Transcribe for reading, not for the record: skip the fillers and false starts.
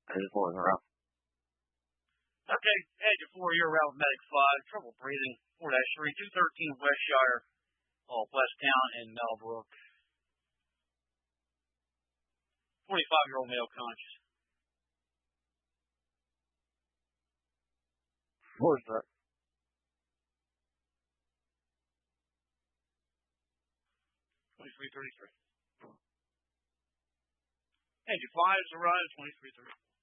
I just wasn't around. Okay, Edge 4, you're around with Medic 5. Trouble breathing. 4-3, 213 Westshire, Westtown, and Melbrook. 45-year-old male conscious. What was that? 2333. Edge 5 is arrived, 2333.